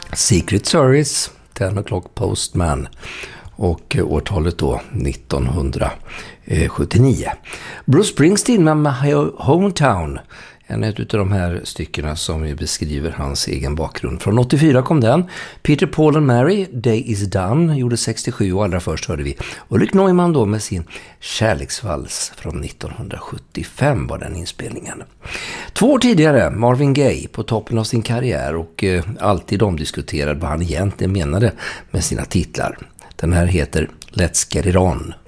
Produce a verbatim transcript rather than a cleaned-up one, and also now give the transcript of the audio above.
Secret Service, ten o'clock Postman och årtalet då nittonhundrasjuttionio. Bruce Springsteen med My Hometown, en av de här styckena som beskriver hans egen bakgrund. Från åttiofyra kom den. Peter, Paul and Mary, Day is Done, gjorde sextiosju, och allra först hörde vi Ulrik Neumann då med sin Kärleksvals från nittonhundrasjuttiofem var den inspelningen. Två år tidigare, Marvin Gaye på toppen av sin karriär, och eh, alltid omdiskuterad vad han egentligen menade med sina titlar. Den här heter Let's Get It On.